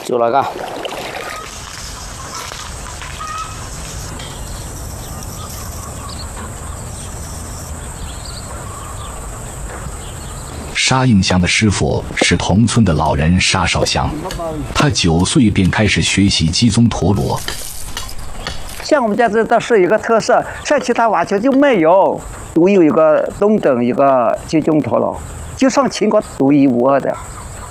就那个。 沙应祥的师傅是同村的老人沙少祥，他9岁便开始学习鸡枞陀螺。 像我们家这倒是一个特色，像其他瓦球就没有，独有一个东等一个鸡枞陀螺，就算全国独一无二的。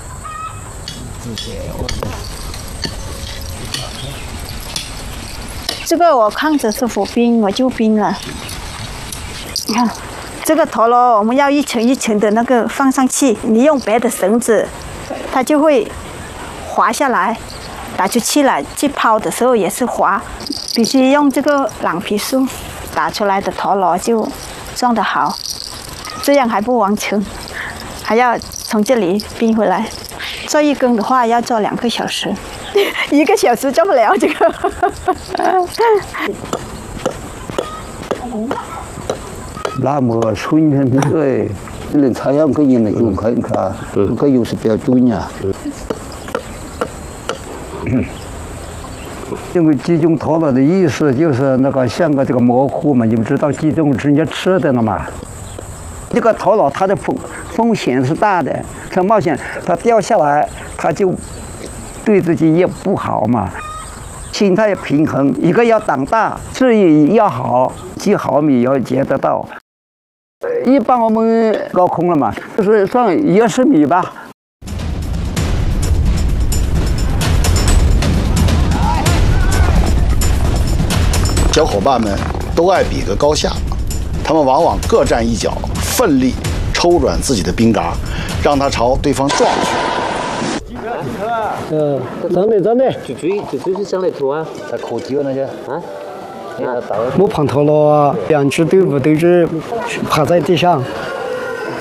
这个我看着是虎冰，我就冰了。你看。这个陀螺我们要一层一层的那个放上去，你用别的绳子，它就会滑下来，打出气来。去抛的时候也是滑，必须用这个朗皮树打出来的陀螺就撞得好，这样还不完成，还要从这里冰回来。做一根的话要做2个小时，1个小时做不了这个。 那么春天对，人采样可以呢，用看看，可有时比较准呀。因为鸡枞陀螺的意思就是那个像个这个模糊嘛，你们知道鸡枞是人家吃的了嘛？这个陀螺它的风险是大的，像冒险它掉下来，它就对自己也不好嘛。心态平衡，一个要长大，视野要好，几毫米要接得到。一般我们高空了嘛，就是算10米吧。 小伙伴们都爱比个高下，他们往往各站一脚，奋力抽转自己的冰嘎，让它朝对方撞去。 真的，就追是上来拖啊，在壳底那些啊。 木棒陀螺2只队伍都是趴在地上，